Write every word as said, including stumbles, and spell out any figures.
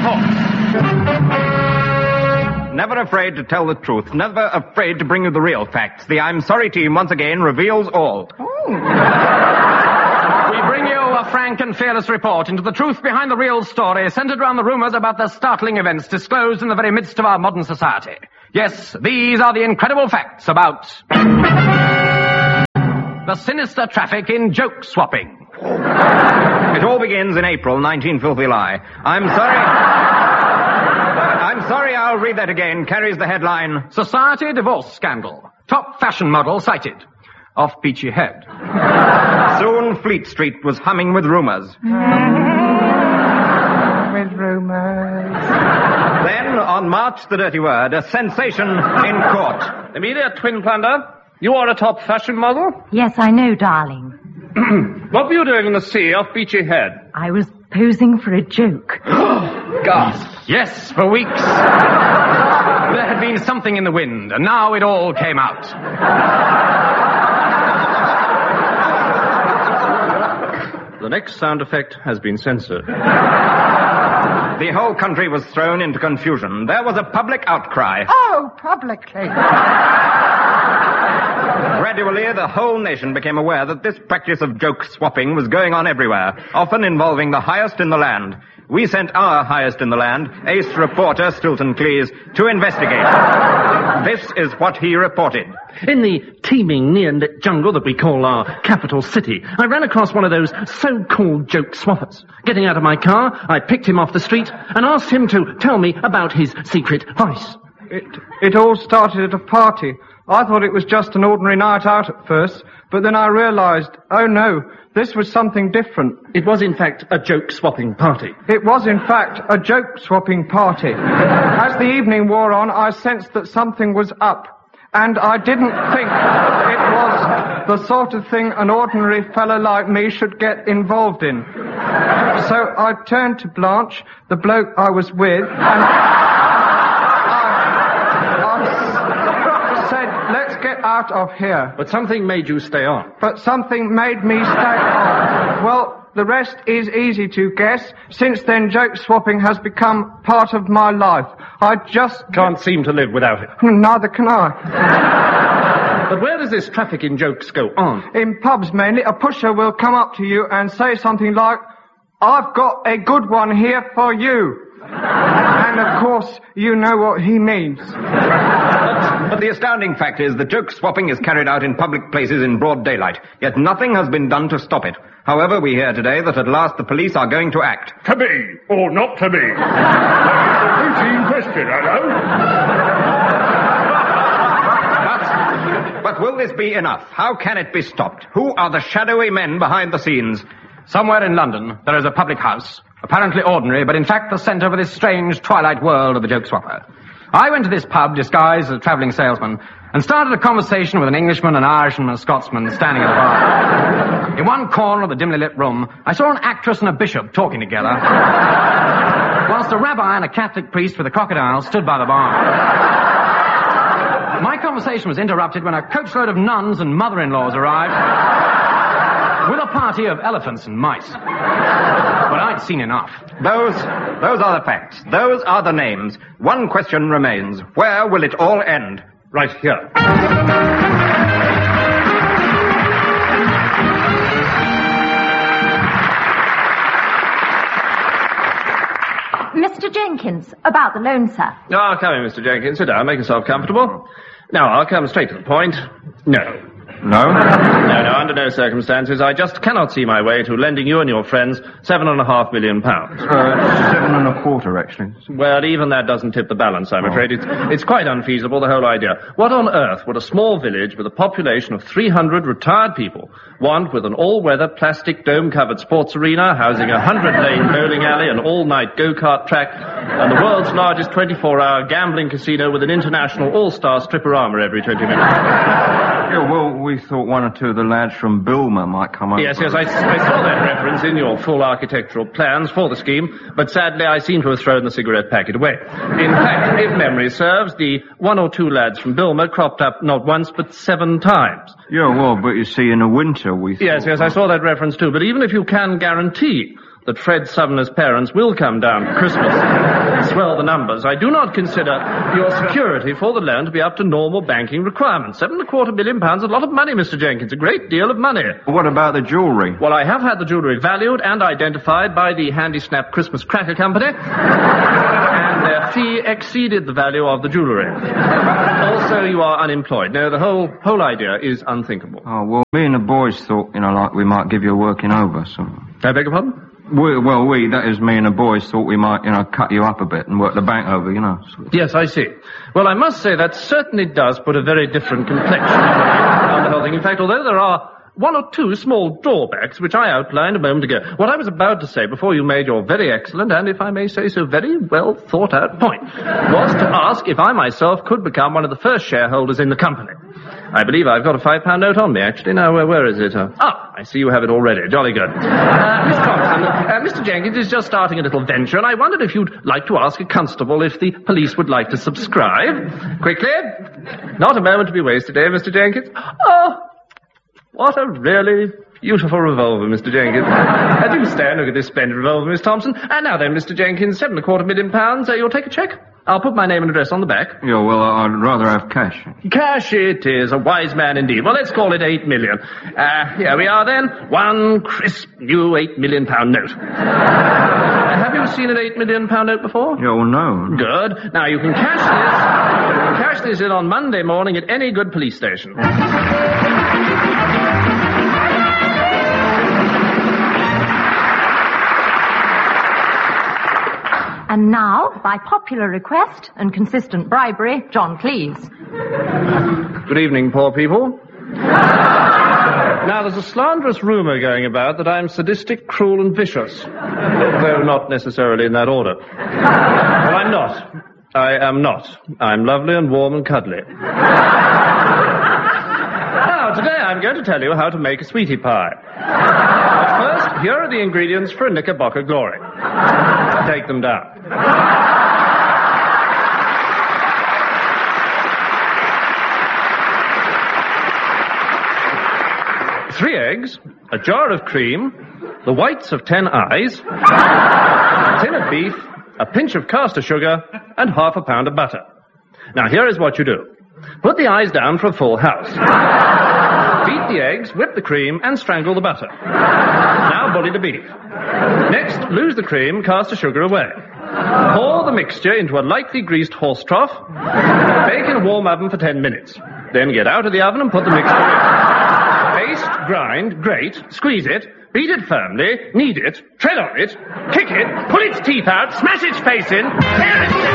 reports. Never afraid to tell the truth. Never afraid to bring you the real facts. The I'm Sorry team once again reveals all. We bring you a frank and fearless report into the truth behind the real story, centered around the rumors about the startling events disclosed in the very midst of our modern society. Yes, these are the incredible facts about the sinister traffic in joke swapping. It all begins in April, nineteen filthy lie. I'm sorry... I'm sorry, I'll read that again. Carries the headline... Society divorce scandal. Top fashion model cited. Off Beachy Head. Soon Fleet Street was humming with rumors. With rumors. Then, on March the Dirty Word, a sensation in court. Amelia Twin Plunder, you are a top fashion model? Yes, I know, darling. What were you doing in the sea off Beachy Head? I was posing for a joke. Gasp. Yes, for weeks. There had been something in the wind, and now it all came out. The next sound effect has been censored. The whole country was thrown into confusion. There was a public outcry. Oh, publicly. Gradually, the whole nation became aware that this practice of joke swapping was going on everywhere, often involving the highest in the land. We sent our highest in the land, ace reporter Stilton Cleese, to investigate. This is what he reported. In the teeming near-lit jungle that we call our capital city, I ran across one of those so-called joke swappers. Getting out of my car, I picked him off the street and asked him to tell me about his secret vice. It, it all started at a party. I thought it was just an ordinary night out at first, but then I realized, oh no, this was something different. It was, in fact, a joke-swapping party. It was, in fact, a joke-swapping party. As the evening wore on, I sensed that something was up, and I didn't think it was the sort of thing an ordinary fellow like me should get involved in. So I turned to Blanche, the bloke I was with, and... Let's get out of here. But something made you stay on. But something made me stay on. Well, the rest is easy to guess. Since then, joke swapping has become part of my life. I just... Can't seem to live without it. Neither can I. But where does this traffic in jokes go on? In pubs, mainly. A pusher will come up to you and say something like, I've got a good one here for you. And, of course, you know what he means. But the astounding fact is that joke swapping is carried out in public places in broad daylight, yet nothing has been done to stop it. However, we hear today that at last the police are going to act. To be, or not to be. Routine question, hello? But, but will this be enough? How can it be stopped? Who are the shadowy men behind the scenes? Somewhere in London, there is a public house, apparently ordinary, but in fact the centre of this strange twilight world of the joke swapper. I went to this pub disguised as a travelling salesman and started a conversation with an Englishman, an Irishman, and a Scotsman standing at the bar. In one corner of the dimly lit room, I saw an actress and a bishop talking together, whilst a rabbi and a Catholic priest with a crocodile stood by the bar. My conversation was interrupted when a coachload of nuns and mother-in-laws arrived with a party of elephants and mice. But I'd seen enough. Those, those are the facts. Those are the names. One question remains. Where will it all end? Right here. Mister Jenkins, about the loan, sir. Ah, come in, Mister Jenkins. Sit down. Make yourself comfortable. Now, I'll come straight to the point. No. No? No, no, under no circumstances. I just cannot see my way to lending you and your friends seven and a half million pounds. Uh, seven and a quarter, actually. Well, even that doesn't tip the balance, I'm oh. afraid. It's, it's quite unfeasible, the whole idea. What on earth would a small village with a population of three hundred retired people want with an all-weather plastic dome-covered sports arena housing a hundred-lane bowling alley, an all-night go-kart track, and the world's largest twenty-four hour gambling casino with an international all-star stripper-armour every twenty minutes? Yeah, well, we thought one or two of the lads from Bilma might come up. Yes, yes, I, I saw that reference in your full architectural plans for the scheme, but sadly I seem to have thrown the cigarette packet away. In fact, if memory serves, the one or two lads from Bilma cropped up not once but seven times. Yeah, well, but you see, in the winter we thought... Yes, yes, I saw that reference too, but even if you can guarantee that Fred Sumner's parents will come down for Christmas and swell the numbers, I do not consider your security for the loan to be up to normal banking requirements. Seven and a quarter million pounds, a lot of money, Mister Jenkins, a great deal of money. What about the jewellery? Well, I have had the jewellery valued and identified by the Handy Snap Christmas Cracker Company, and their fee exceeded the value of the jewellery. Also, you are unemployed. No, the whole whole idea is unthinkable. Oh, well, me and the boys thought, you know, like we might give you a working over, so... I beg your pardon? We, well, we, that is me and the boys, thought we might, you know, cut you up a bit and work the bank over, you know. So. Yes, I see. Well, I must say that certainly does put a very different complexion on the whole thing. In fact, although there are one or two small drawbacks, which I outlined a moment ago, what I was about to say before you made your very excellent, and if I may say so, very well thought out point, was to ask if I myself could become one of the first shareholders in the company. I believe I've got a five pound note on me, actually. Now, where, where is it? Uh, ah, I see you have it already. Jolly good. Uh, Miss Thompson, uh, Mister Jenkins is just starting a little venture, and I wondered if you'd like to ask a constable if the police would like to subscribe. Quickly. Not a moment to be wasted, eh, Mister Jenkins? Oh, what a really beautiful revolver, Mister Jenkins. uh, do stand, look at this splendid revolver, Miss Thompson. And now then, Mister Jenkins, seven and a quarter million pounds. Uh, you'll take a cheque? I'll put my name and address on the back. Yeah, well, I'd rather have cash. Cash it is. A wise man indeed. Well, let's call it eight million. Uh, here we are then. One crisp new eight million pound note. uh, have you seen an eight million pound note before? Yeah, well, no. Good. Now, you can cash this, you can cash this in on Monday morning at any good police station. And now, by popular request and consistent bribery, John Cleese. Good evening, poor people. Now, there's a slanderous rumour going about that I'm sadistic, cruel, and vicious. Though not necessarily in that order. Well, I'm not. I am not. I'm lovely and warm and cuddly. Now, today I'm going to tell you how to make a sweetie pie. But first, here are the ingredients for a Knickerbocker Glory. Take them down. Three eggs, a jar of cream, the whites of ten eyes, a tin of beef, a pinch of caster sugar, and half a pound of butter. Now, here is what you do. Put the eyes down for a full house. Beat the eggs, whip the cream, and strangle the butter. Now bully the beef. Next, lose the cream, cast the sugar away. Pour the mixture into a lightly greased horse trough. Bake in a warm oven for ten minutes. Then get out of the oven and put the mixture in. Paste, grind, grate, squeeze it, beat it firmly, knead it, tread on it, kick it, pull its teeth out, smash its face in, tear its...